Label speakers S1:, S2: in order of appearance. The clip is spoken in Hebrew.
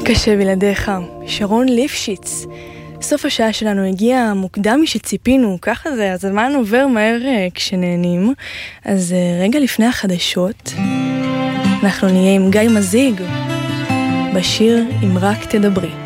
S1: קשה בלעדיך, שרון ליפשיץ. סוף השעה שלנו הגיע מוקדם משציפינו, ככה זה, הזמן עובר מהר כשנהנים. אז רגע לפני החדשות, אנחנו נהיה עם גיא מזיג, בשיר אם רק תדברי.